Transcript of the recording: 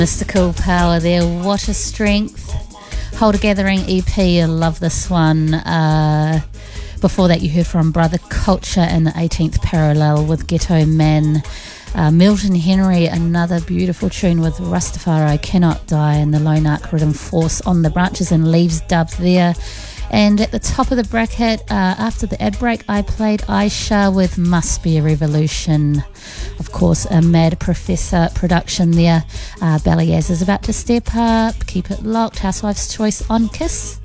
Mystical Power there, what a strength. Hold a Gathering EP, I love this one. Before that you heard from Brother Culture and the 18th Parallel with Ghetto Man. Milton Henry, another beautiful tune with Rastafari Cannot Die, and the Lone Ark Rhythm Force on the Branches and Leaves dub there. And at the top of the bracket, after the ad break, I played Aisha with Must Be a Revolution. Of course, a Mad Professor production there. Baliaz is about to step up. Keep it locked. Housewife's Choice on KISS.